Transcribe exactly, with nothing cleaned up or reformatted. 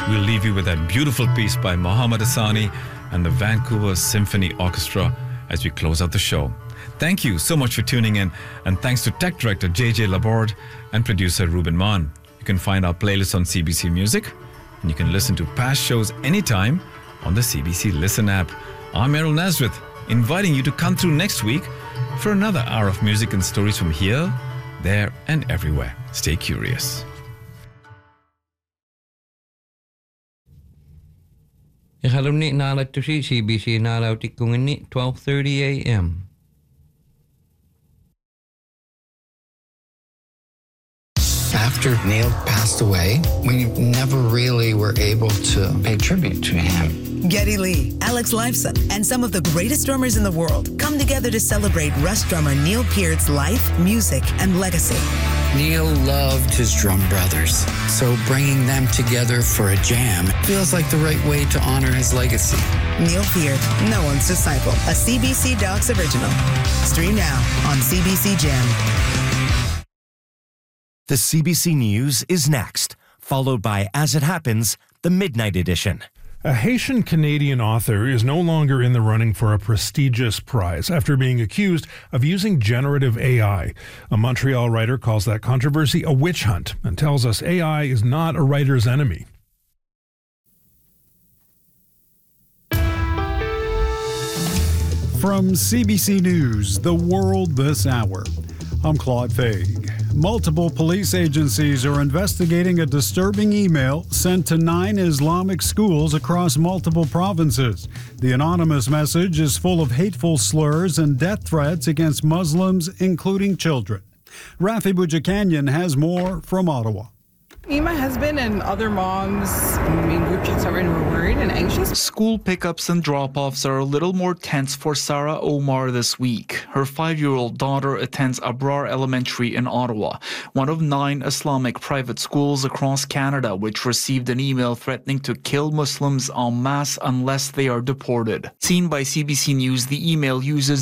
we'll leave you with that beautiful piece by Mohammad Hassani and the Vancouver Symphony Orchestra as we close out the show. Thank you so much for tuning in, and thanks to Tech Director J J Laborde and producer Ruben Mann. You can find our playlist on C B C Music, and you can listen to past shows anytime on the C B C Listen app. I'm Errol Nazareth, inviting you to come through next week for another hour of music and stories from here, there, and everywhere. Stay curious. Ihalumni nalat to C B C nalautik kungini twelve thirty a.m. After Neil passed away, we never really were able to pay tribute to him. Geddy Lee, Alex Lifeson, and some of the greatest drummers in the world come together to celebrate Rush drummer Neil Peart's life, music, and legacy. Neil loved his drum brothers, so bringing them together for a jam feels like the right way to honor his legacy. Neil Peart, no one's disciple, a C B C Docs original. Stream now on C B C Gem. The C B C News is next, followed by As It Happens, the Midnight Edition. A Haitian-Canadian author is no longer in the running for a prestigious prize after being accused of using generative A I. A Montreal writer calls that controversy a witch hunt and tells us A I is not a writer's enemy. From C B C News, The World This Hour, I'm Claude Faig. Multiple police agencies are investigating a disturbing email sent to nine Islamic schools across multiple provinces. The anonymous message is full of hateful slurs and death threats against Muslims, including children. Rafi Bujakanyan has more from Ottawa. Me and my husband and other moms, I mean, group chats are in, we're worried and anxious. School pickups and drop-offs are a little more tense for Sarah Omar this week. Her five-year-old daughter attends Abrar Elementary in Ottawa, one of nine Islamic private schools across Canada, which received an email threatening to kill Muslims en masse unless they are deported. Seen by C B C News, the email uses